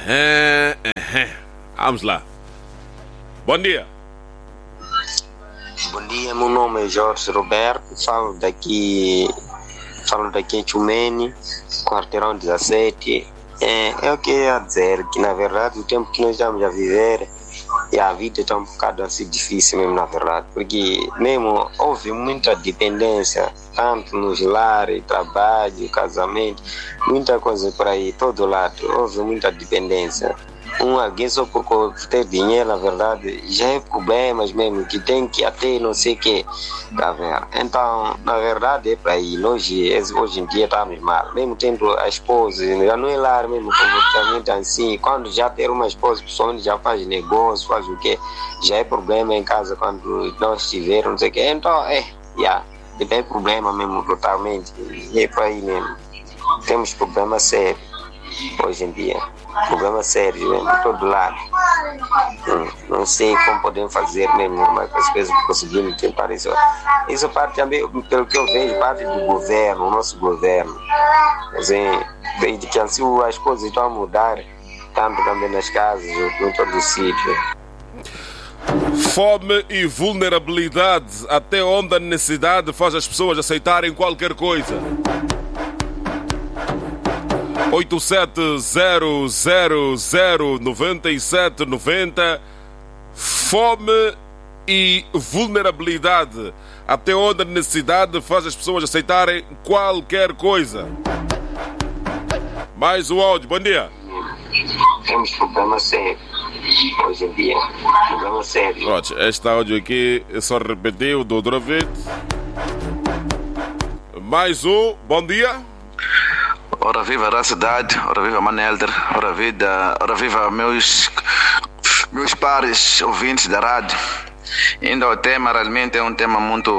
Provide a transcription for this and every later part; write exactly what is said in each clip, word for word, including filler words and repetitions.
Uhum, uhum. Vamos lá. Bom dia. Bom dia, meu nome é Jorge Roberto, falo daqui, falo daqui em Chumene, quarteirão dezassete. É, eu queria dizer que, na verdade, o tempo que nós estamos a viver, e a vida está um bocado assim difícil mesmo, na verdade, porque mesmo houve muita dependência, tanto nos lares, trabalho, casamento, muita coisa por aí, todo lado, houve muita dependência. Um alguém só por ter dinheiro, na verdade, já é problemas mesmo, que tem que até não sei o que, tá vendo? Então, na verdade, é para aí, hoje, hoje em dia estamos mal, mesmo tendo a esposa, já não é lá mesmo, comportamento assim, quando já ter uma esposa, pessoalmente já faz negócio, faz o que, já é problema em casa quando nós estivermos, não sei o que, então, é, já, yeah, tem problema mesmo totalmente, é para aí mesmo, temos problema sério. Hoje em dia, problema sério mesmo, de todo lado. Hum, não sei como podemos fazer mesmo, mas as coisas conseguimos tentar isso. Isso parte também, pelo que eu vejo, parte do governo, o nosso governo. Assim, desde que assim, as coisas estão a mudar, tanto também nas casas, em todo o sítio. Fome e vulnerabilidade, até onde a necessidade faz as pessoas aceitarem qualquer coisa. oito sete zero zero zero nove sete nove zero. Fome e vulnerabilidade, até onde a necessidade faz as pessoas aceitarem qualquer coisa. Mais um áudio, bom dia. Temos problema sério hoje em dia, problema sério. Ótimo, este áudio aqui só repetiu do outra vez. Mais um, bom dia. Ora viva a cidade, ora viva Manelder, ora viva, ora viva meus, meus pares ouvintes da rádio. Ainda o tema realmente é um tema muito,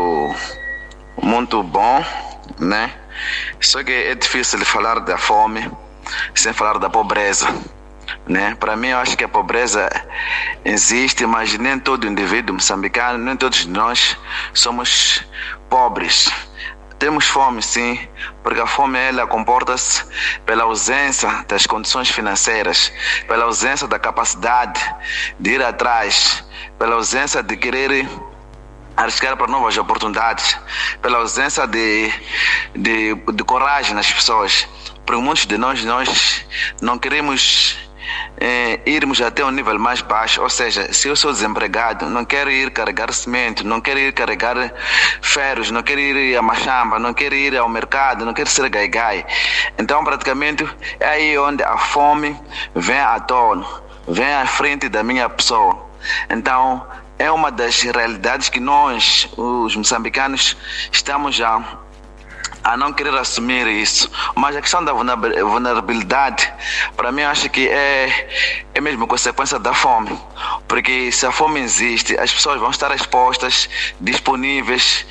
muito bom, né? Só que é difícil falar da fome sem falar da pobreza, né? Para mim, eu acho que a pobreza existe, mas nem todo indivíduo moçambicano, nem todos nós somos pobres. Temos fome, sim, porque a fome ela comporta-se pela ausência das condições financeiras, pela ausência da capacidade de ir atrás, pela ausência de querer arriscar para novas oportunidades, pela ausência de, de, de coragem nas pessoas. Porque muitos de nós, nós não queremos É, irmos até um nível mais baixo, ou seja, se eu sou desempregado, não quero ir carregar cimento, não quero ir carregar ferros, não quero ir a Machamba, não quero ir ao mercado, não quero ser gai-gai. Então, praticamente, é aí onde a fome vem à tona, vem à frente da minha pessoa. Então, é uma das realidades que nós, os moçambicanos, estamos já a não querer assumir isso. Mas a questão da vulnerabilidade, para mim, acho que é, é mesmo consequência da fome. Porque se a fome existe, as pessoas vão estar expostas, disponíveis,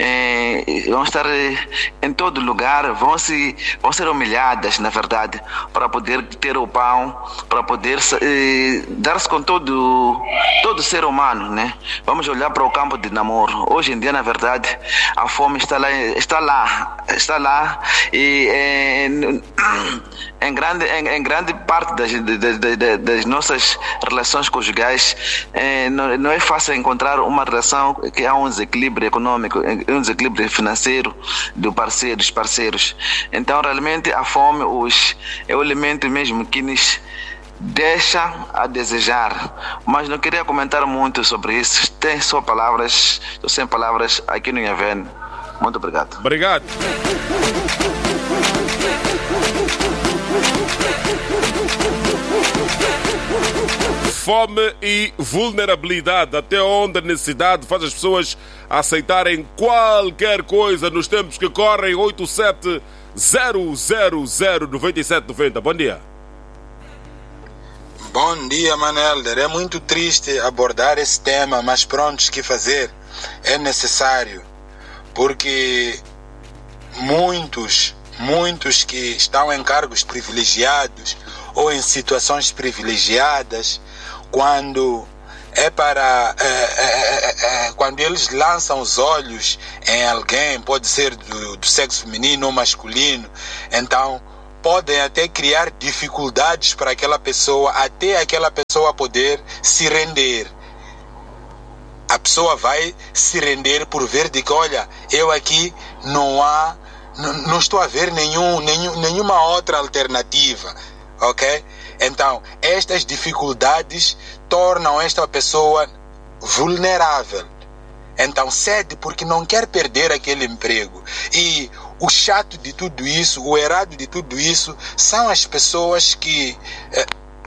eh, vão estar em todo lugar, vão, se, vão ser humilhadas, na verdade, para poder ter o pão, para poder eh, dar-se com todo, todo ser humano, né? Vamos olhar para o campo de namoro. Hoje em dia, na verdade, a fome está lá, está lá, está lá e em, em, grande, em, em grande parte das, das, das, das nossas relações conjugais eh, não, não é fácil encontrar uma relação que há um desequilíbrio econômico, um desequilíbrio financeiro do parceiro, dos parceiros. Então, realmente, a fome os, é o elemento mesmo que nos deixa a desejar. Mas não queria comentar muito sobre isso. Tem só palavras, estou sem palavras aqui no Inhaven. Muito obrigado. Obrigado. Fome e vulnerabilidade, até onde a necessidade faz as pessoas aceitarem qualquer coisa nos tempos que correm. Oito sete zero zero zero nove sete nove zero. Bom dia. Bom dia, Manelder. É muito triste abordar esse tema, mas pronto, o que fazer? É necessário, porque muitos, muitos que estão em cargos privilegiados ou em situações privilegiadas, quando é para é, é, é, quando eles lançam os olhos em alguém, pode ser do, do sexo feminino ou masculino, então podem até criar dificuldades para aquela pessoa, até aquela pessoa poder se render. A pessoa vai se render por ver de que, olha, eu aqui não há, não, não estou a ver nenhum, nenhum, nenhuma outra alternativa, ok? Então, estas dificuldades tornam esta pessoa vulnerável. Então, cede porque não quer perder aquele emprego. E o chato de tudo isso, o errado de tudo isso, são as pessoas que, eh,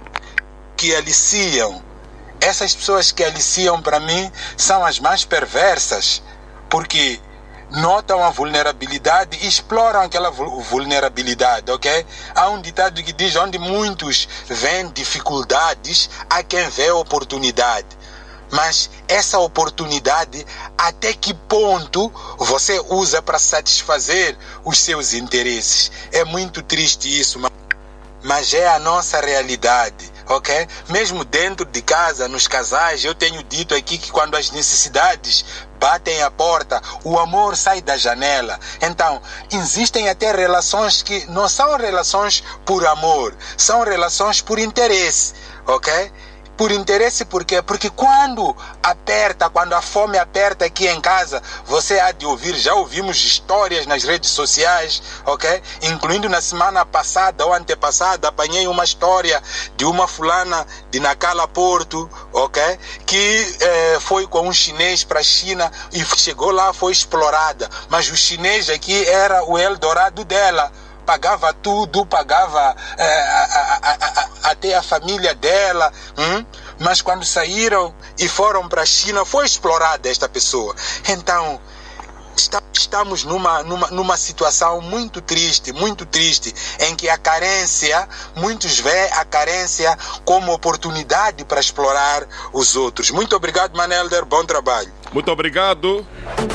que aliciam. Essas pessoas que aliciam, para mim, são as mais perversas, porque notam a vulnerabilidade e exploram aquela vulnerabilidade, ok? Há um ditado que diz: onde muitos veem dificuldades, há quem vê oportunidade. Mas essa oportunidade, até que ponto você usa para satisfazer os seus interesses? É muito triste isso, mas é a nossa realidade, ok? Mesmo dentro de casa, nos casais, eu tenho dito aqui que quando as necessidades batem a porta, o amor sai da janela. Então, existem até relações que não são relações por amor, são relações por interesse, ok? Por interesse, por quê? Porque quando aperta, quando a fome aperta aqui em casa, você há de ouvir, já ouvimos histórias nas redes sociais, ok? Incluindo na semana passada ou antepassada, apanhei uma história de uma fulana de Nacala, Porto, ok? Que eh, foi com um chinês para a China e chegou lá, foi explorada. Mas o chinês aqui era o Eldorado dela. Pagava tudo, pagava é, a, a, a, a, até a família dela, hum? Mas quando saíram e foram para a China, foi explorada esta pessoa. Então, está, estamos numa, numa, numa situação muito triste, muito triste, em que a carência, muitos veem a carência como oportunidade para explorar os outros. Muito obrigado, Manelder, bom trabalho. Muito obrigado.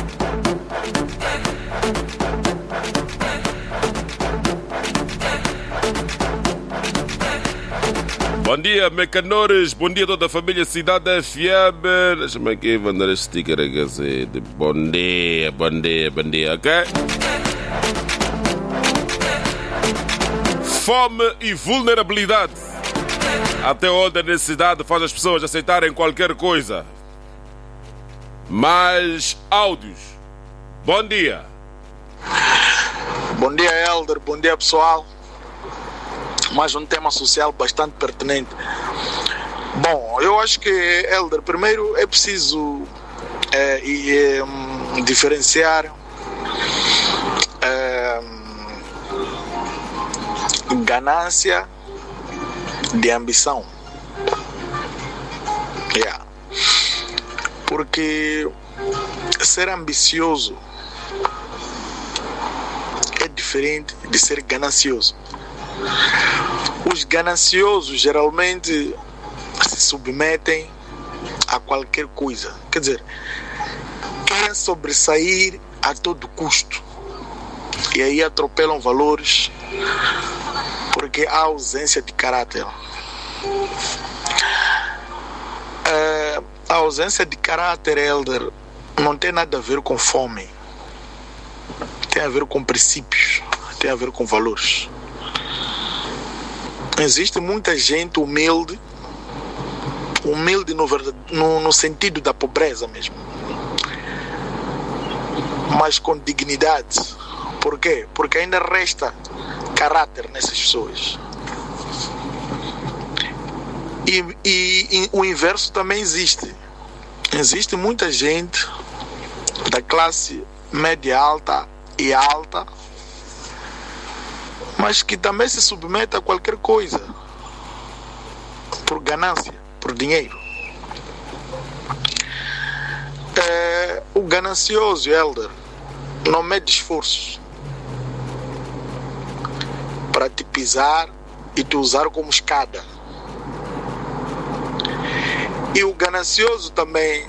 Bom dia, mecanores. Bom dia a toda a família Cidade F M. Deixa-me aqui mandar este sticker aqui assim. De bom dia, bom dia, bom dia, ok? Fome e vulnerabilidade. Até onde a necessidade faz as pessoas aceitarem qualquer coisa. Mais áudios. Bom dia. Bom dia, Elder. Bom dia, pessoal. Mais um tema social bastante pertinente. Bom, eu acho que, Elder, primeiro é preciso é, é, um, diferenciar é, ganância de ambição. Yeah. Porque ser ambicioso é diferente de ser ganancioso. Os gananciosos geralmente se submetem a qualquer coisa. Quer dizer, querem sobressair a todo custo. E aí atropelam valores porque há ausência de caráter. É, a ausência de caráter, Elder, não tem nada a ver com fome. Tem a ver com princípios. Tem a ver com valores. Existe muita gente humilde, humilde no, no, no sentido da pobreza mesmo, mas com dignidade. Por quê? Porque ainda resta caráter nessas pessoas. E, e, e o inverso também existe. Existe muita gente da classe média alta e alta, mas que também se submete a qualquer coisa por ganância, por dinheiro. É, o ganancioso, Elder, não mede esforços para te pisar e te usar como escada. E o ganancioso também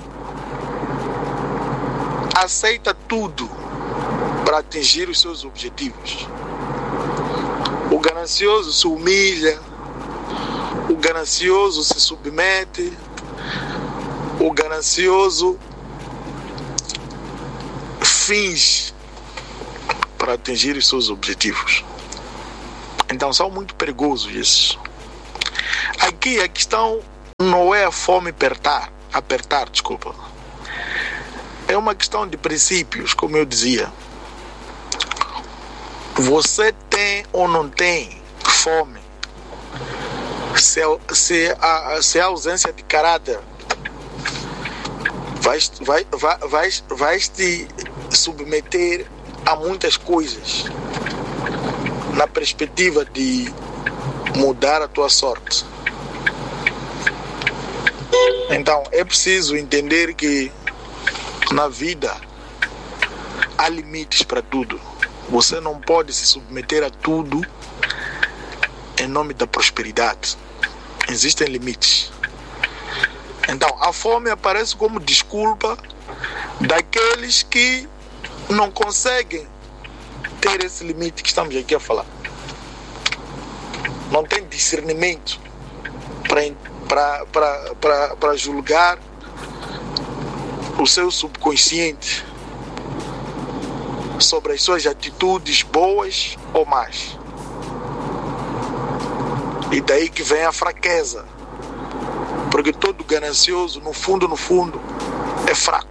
aceita tudo para atingir os seus objetivos. O ganancioso se humilha, o ganancioso se submete, o ganancioso finge para atingir os seus objetivos. Então são muito perigosos esses. Aqui a questão não é a fome apertar, apertar, desculpa. É uma questão de princípios, como eu dizia. Você tem ou não tem fome? Se, se, a, se a ausência de caráter vai, vai, vai, vai, vai te submeter a muitas coisas na perspectiva de mudar a tua sorte. Então é preciso entender que na vida há limites para tudo. Você não pode se submeter a tudo em nome da prosperidade. Existem limites. Então a fome aparece como desculpa daqueles que não conseguem ter esse limite que estamos aqui a falar. Não tem discernimento para julgar o seu subconsciente sobre as suas atitudes boas ou más. E daí que vem a fraqueza, porque todo ganancioso, no fundo, no fundo, é fraco,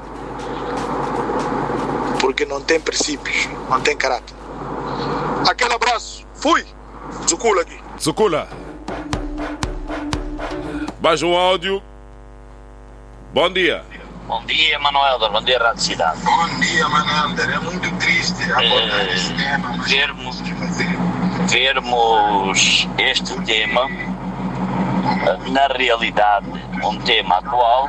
porque não tem princípios, não tem caráter. Aquele abraço, fui! Zucula aqui. Zucula. Mais um áudio. Bom dia. Bom dia, Manuel, bom dia, Rádio Cidade. Bom dia, Manuel. É muito triste abordar é, esse tema, mas vermos, vermos este tema, na realidade, um tema atual,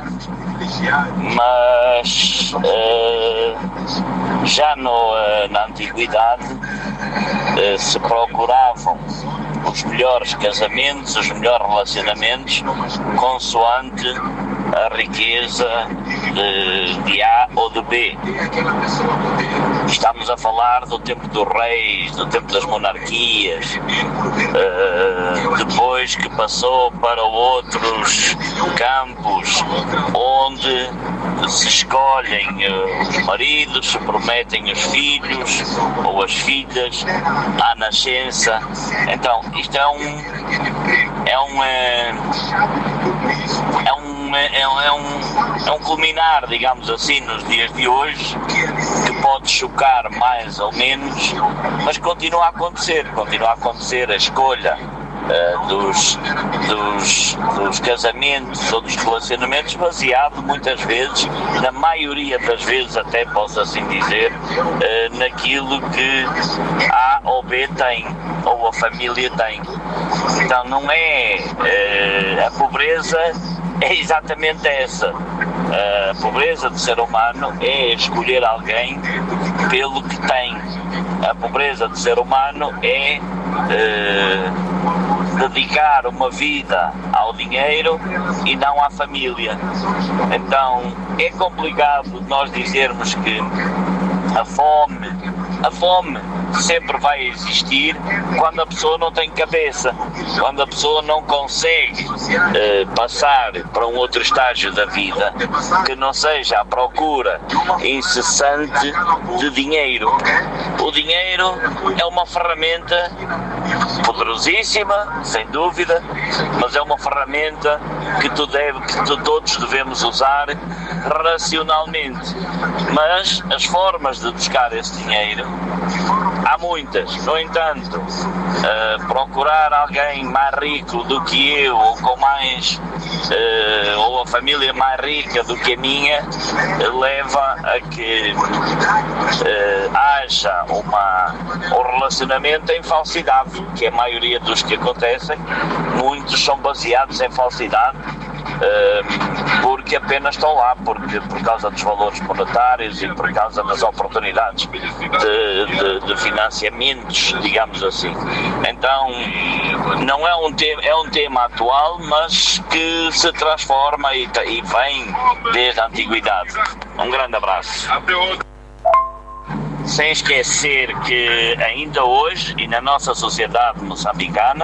mas uh, já no, uh, na antiguidade uh, se procuravam os melhores casamentos, os melhores relacionamentos, consoante a riqueza de, de A ou de B. Estamos a falar do tempo dos reis, do tempo das monarquias, uh, depois que passou para outros campos, onde se escolhem uh, os maridos, se prometem os filhos ou as filhas à nascença. Então, isto é um é um é um é um, é um, é um culminar, digamos assim, nos dias de hoje, que pode chocar mais ou menos, mas continua a acontecer, continua a acontecer a escolha uh, dos, dos, dos casamentos ou dos relacionamentos baseado muitas vezes, na maioria das vezes até posso assim dizer, uh, naquilo que A ou B tem, ou a família tem. Então não é uh, a pobreza é exatamente essa. A pobreza do ser humano é escolher alguém pelo que tem. A pobreza do ser humano é eh, dedicar uma vida ao dinheiro e não à família. Então é complicado nós dizermos que a fome, a fome sempre vai existir quando a pessoa não tem cabeça, quando a pessoa não consegue eh, passar para um outro estágio da vida que não seja a procura incessante de dinheiro. O dinheiro é uma ferramenta poderosíssima, sem dúvida, mas é uma ferramenta que, tu deve, que tu, todos devemos usar racionalmente. Mas as formas de buscar esse dinheiro há muitas. No entanto, uh, procurar alguém mais rico do que eu, ou com mais uh, ou a família mais rica do que a minha, uh, leva a que uh, haja uma, um relacionamento em falsidade, que a maioria dos que acontecem, muitos são baseados em falsidade, uh, porque apenas estão lá porque, por causa dos valores monetários e por causa das oportunidades de, de, de financiamentos, digamos assim. Então não é um tema, é um tema atual, mas que se transforma e, e vem desde a antiguidade. Um grande abraço. Sem esquecer que ainda hoje, e na nossa sociedade moçambicana,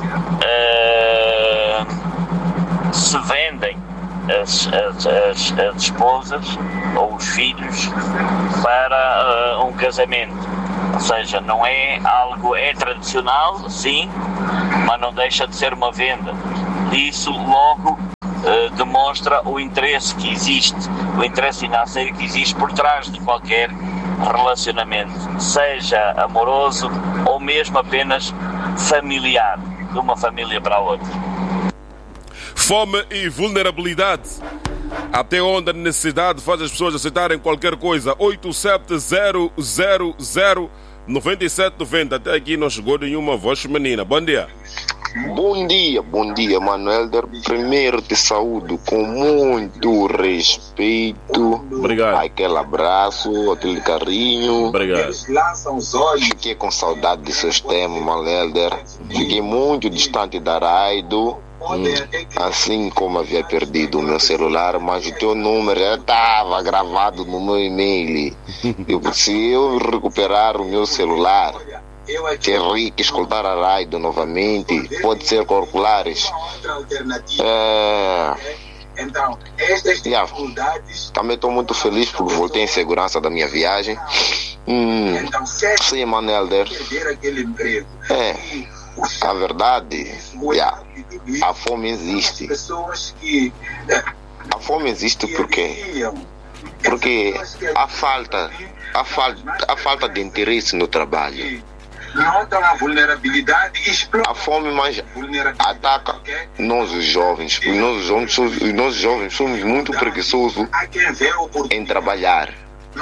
uh, se vendem As, as, as, as esposas ou os filhos para uh, um casamento. Ou seja, não é algo, é tradicional, sim, mas não deixa de ser uma venda. Isso logo uh, demonstra o interesse que existe, o interesse financeiro que existe por trás de qualquer relacionamento, seja amoroso ou mesmo apenas familiar, de uma família para a outra. Fome e vulnerabilidade. Até onde a necessidade faz as pessoas aceitarem qualquer coisa. oito sete zero zero zero nove sete nove zero. Até aqui não chegou nenhuma voz feminina. Bom dia. Bom dia, bom dia, Manuel. Primeiro te saúdo com muito respeito. Obrigado. Aquele abraço, aquele carinho. Obrigado. Fiquei com saudade de seus temas, Manuel. Fiquei muito distante da Raido. Hum. Assim como havia perdido o meu celular, mas o teu número já estava gravado no meu e-mail. Eu, se eu recuperar o meu celular, querer escutar a Raido novamente, pode ser com auriculares. É... Yeah. Também estou muito feliz porque voltei em segurança da minha viagem. Hum. Sim, Manelder. É, a verdade, yeah. A fome existe. A fome existe porque porque a falta, a falta, a falta de interesse no trabalho. A fome mais ataca nós os jovens. Nós os jovens, somos, nós os jovens somos muito preguiçosos em trabalhar.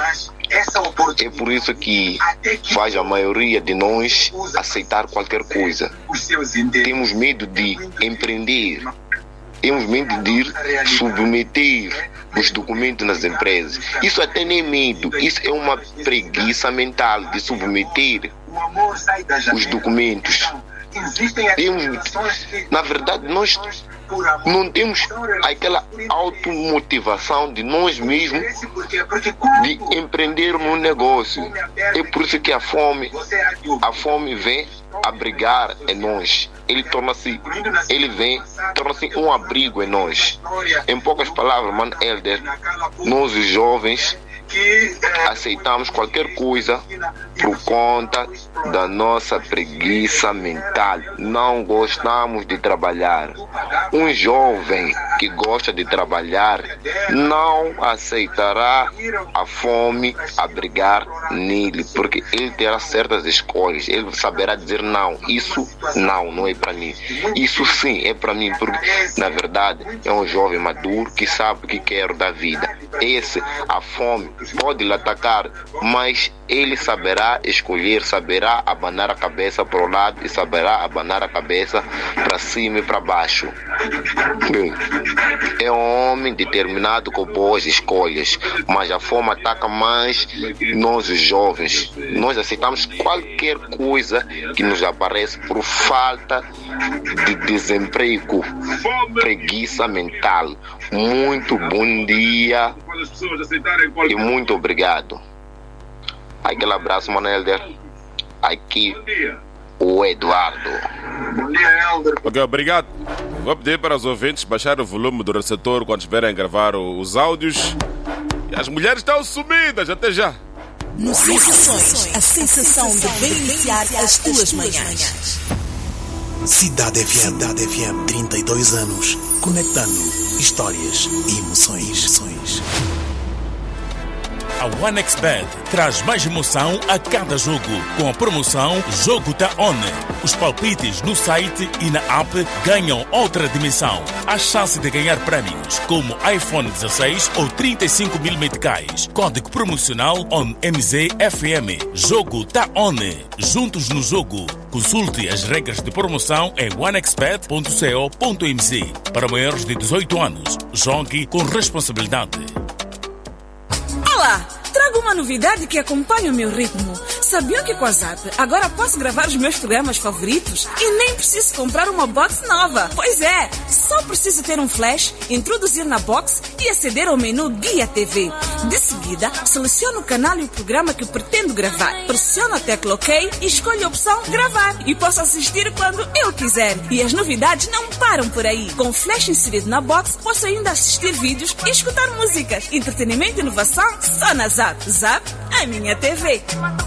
É por isso que faz a maioria de nós aceitar qualquer coisa. Temos medo de empreender. Temos medo de submeter os documentos nas empresas. Isso até nem é medo. Isso é uma preguiça mental de submeter os documentos. Temos, na verdade, nós não temos aquela automotivação de nós mesmos de empreender um negócio. É por isso que a fome, a fome vem abrigar em nós. Ele torna-se, ele vem, torna-se um abrigo em nós. Em poucas palavras, mano, Elder, nós os jovens aceitamos qualquer coisa por conta da nossa preguiça mental. Não gostamos de trabalhar. Um jovem que gosta de trabalhar não aceitará a fome abrigar nele, porque ele terá certas escolhas. Ele saberá dizer não, isso não, não é para mim. Isso sim é para mim, porque na verdade é um jovem maduro que sabe o que quer da vida. Esse, a fome pode lhe atacar, mas ele saberá escolher, saberá abanar a cabeça para o lado e saberá abanar a cabeça para cima e para baixo. Bem, é um homem determinado com boas escolhas, mas a fome ataca mais nós os jovens. Nós aceitamos qualquer coisa que nos aparece por falta de desemprego, preguiça mental. Muito bom dia e muito obrigado. Aquele abraço, Manelder. Aqui o Eduardo. Ok, obrigado. Vou pedir para os ouvintes baixar o volume do receptor quando estiverem a gravar os áudios. E as mulheres estão sumidas, até já. No Sensações, a sensação de bem iniciar as tuas manhãs. Cidade F M, Cidade F M, trinta e dois anos, conectando histórias e emoções. A OneXBet traz mais emoção a cada jogo, com a promoção Jogo Tá On. Os palpites no site e na app ganham outra dimensão. Há chance de ganhar prémios, como iPhone dezasseis ou trinta e cinco mil meticais. Código promocional O N M Z F M. Jogo Tá On. Juntos no jogo. Consulte as regras de promoção em onexbet ponto co ponto m z. Para maiores de dezoito anos, jogue com responsabilidade. Olá! Trago uma novidade que acompanha o meu ritmo. Sabiam que com a Zap agora posso gravar os meus programas favoritos e nem preciso comprar uma box nova? Pois é, só preciso ter um flash, introduzir na box e aceder ao menu Guia T V. De seguida, seleciono o canal e o programa que pretendo gravar. Pressiono a tecla OK e escolho a opção Gravar. E posso assistir quando eu quiser. E as novidades não param por aí. Com o flash inserido na box, posso ainda assistir vídeos e escutar músicas. Entretenimento e inovação só na Zap. Zap, a minha T V.